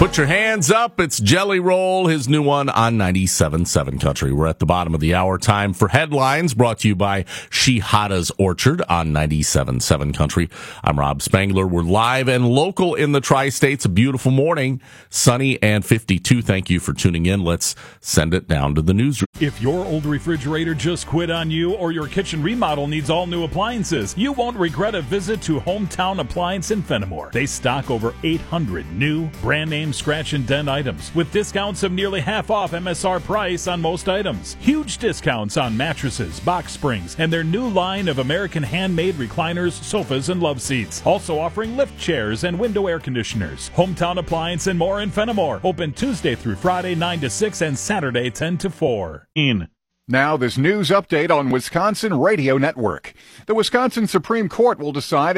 Put your hands up. It's Jelly Roll, his new one on 97.7 Country. We're at the bottom of the hour. Time for headlines, brought to you by Shihada's Orchard on 97.7 Country. I'm Rob Spangler. We're live and local in the Tri-States. A beautiful morning, sunny and 52. Thank you for tuning in. Let's send it down to the newsroom. If your old refrigerator just quit on you or your kitchen remodel needs all new appliances, you won't regret a visit to Hometown Appliance in Fenimore. They stock over 800 new brand name scratch and dent items with discounts of nearly half off MSR price on most items. Huge discounts on mattresses, box springs, and their new line of American handmade recliners, sofas, and love seats. Also offering lift chairs and window air conditioners. Hometown Appliance and more in Fenimore. Open Tuesday through Friday 9 to 6 and Saturday 10 to 4. Now this news update on Wisconsin Radio Network. The Wisconsin Supreme Court will decide